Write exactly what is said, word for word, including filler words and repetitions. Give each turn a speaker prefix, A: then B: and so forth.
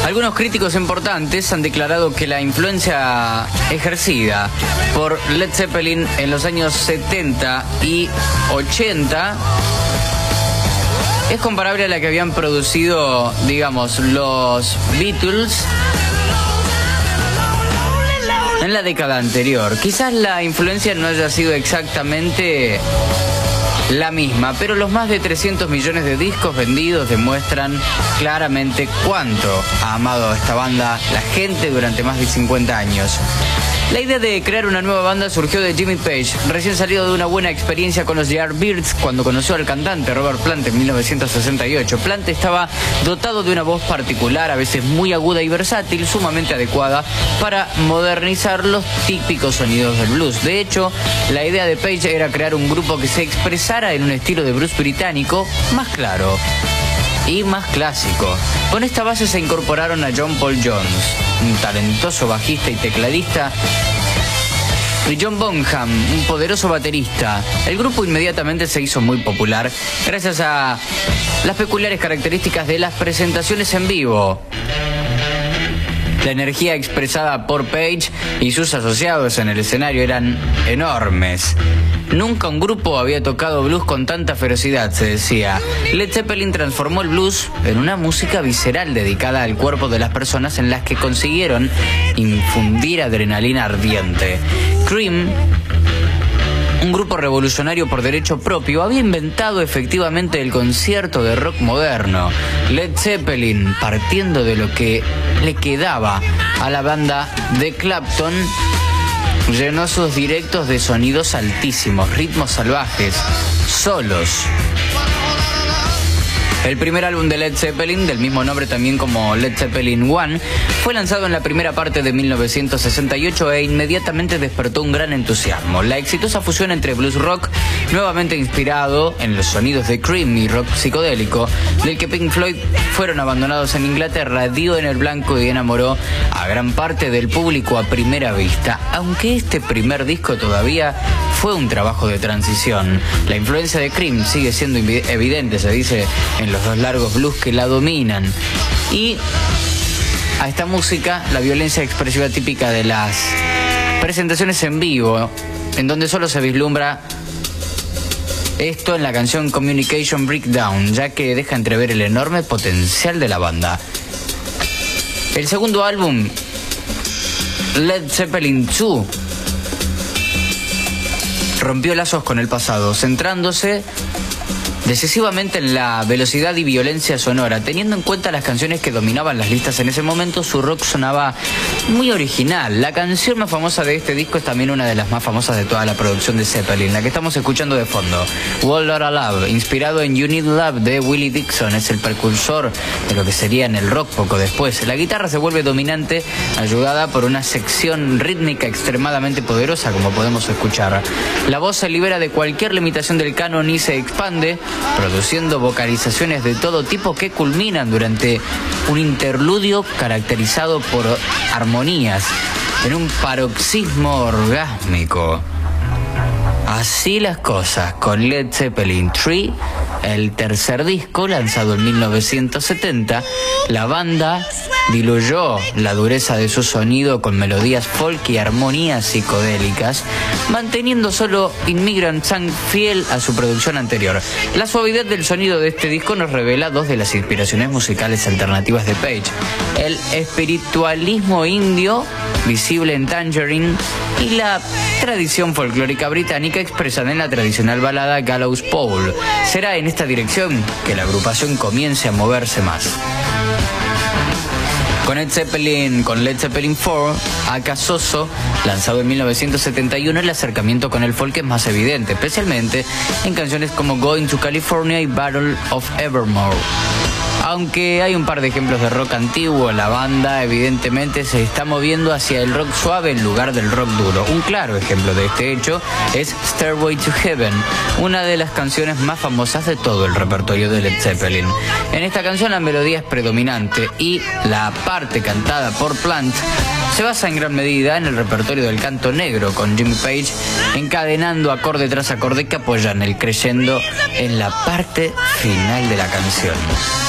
A: Algunos críticos importantes han declarado que la influencia ejercida por Led Zeppelin en los años setenta y ochenta es comparable a la que habían producido, digamos, los Beatles en la década anterior. Quizás la influencia no haya sido exactamente la misma, pero los más de trescientos millones de discos vendidos demuestran claramente cuánto ha amado a esta banda la gente durante más de cincuenta años. La idea de crear una nueva banda surgió de Jimmy Page, recién salido de una buena experiencia con los Yardbirds cuando conoció al cantante Robert Plant en mil novecientos sesenta y ocho. Plant estaba dotado de una voz particular, a veces muy aguda y versátil, sumamente adecuada para modernizar los típicos sonidos del blues. De hecho, la idea de Page era crear un grupo que se expresara en un estilo de blues británico más claro y más clásico. Con esta base se incorporaron a John Paul Jones, un talentoso bajista y tecladista, y John Bonham, un poderoso baterista. El grupo inmediatamente se hizo muy popular gracias a las peculiares características de las presentaciones en vivo. La energía expresada por Page y sus asociados en el escenario eran enormes. Nunca un grupo había tocado blues con tanta ferocidad, se decía. Led Zeppelin transformó el blues en una música visceral dedicada al cuerpo de las personas, en las que consiguieron infundir adrenalina ardiente. Cream, un grupo revolucionario por derecho propio, había inventado efectivamente el concierto de rock moderno. Led Zeppelin, partiendo de lo que le quedaba a la banda de Clapton, llenó sus directos de sonidos altísimos, ritmos salvajes, solos. El primer álbum de Led Zeppelin, del mismo nombre también como Led Zeppelin uno, fue lanzado en la primera parte de mil novecientos sesenta y ocho e inmediatamente despertó un gran entusiasmo. La exitosa fusión entre blues rock, nuevamente inspirado en los sonidos de Cream y rock psicodélico, del que Pink Floyd fueron abandonados en Inglaterra, dio en el blanco y enamoró a gran parte del público a primera vista. Aunque este primer disco todavía fue un trabajo de transición, la influencia de Cream sigue siendo evidente, se dice, en los dos largos blues que la dominan. Y a esta música, la violencia expresiva típica de las presentaciones en vivo, en donde solo se vislumbra esto en la canción Communication Breakdown, ya que deja entrever el enorme potencial de la banda. El segundo álbum, Led Zeppelin dos, rompió lazos con el pasado, centrándose decisivamente en la velocidad y violencia sonora. Teniendo en cuenta las canciones que dominaban las listas en ese momento, su rock sonaba muy original. La canción más famosa de este disco es también una de las más famosas de toda la producción de Zeppelin, la que estamos escuchando de fondo, Whole Lotta Love, inspirado en You Need Love de Willie Dixon. Es el precursor de lo que sería en el rock poco después. La guitarra se vuelve dominante, ayudada por una sección rítmica extremadamente poderosa, como podemos escuchar. La voz se libera de cualquier limitación del canon y se expande, produciendo vocalizaciones de todo tipo que culminan durante un interludio caracterizado por armonías en un paroxismo orgásmico. Así las cosas con Led Zeppelin tres, el tercer disco lanzado en mil novecientos setenta. La banda diluyó la dureza de su sonido con melodías folk y armonías psicodélicas, manteniendo solo Immigrant Song fiel a su producción anterior. La suavidad del sonido de este disco nos revela dos de las inspiraciones musicales alternativas de Page: el espiritualismo indio, visible en Tangerine, y la tradición folclórica británica expresada en la tradicional balada Gallows Pole. Será en esta dirección que la agrupación comience a moverse más. Con Led Zeppelin, con Led Zeppelin cuatro, Acasoso, lanzado en mil novecientos setenta y uno, el acercamiento con el folk es más evidente, especialmente en canciones como Going to California y Battle of Evermore. Aunque hay un par de ejemplos de rock antiguo, la banda evidentemente se está moviendo hacia el rock suave en lugar del rock duro. Un claro ejemplo de este hecho es Stairway to Heaven, una de las canciones más famosas de todo el repertorio de Led Zeppelin. En esta canción la melodía es predominante y la parte cantada por Plant se basa en gran medida en el repertorio del canto negro, con Jimmy Page encadenando acorde tras acorde que apoyan el crescendo en la parte final de la canción.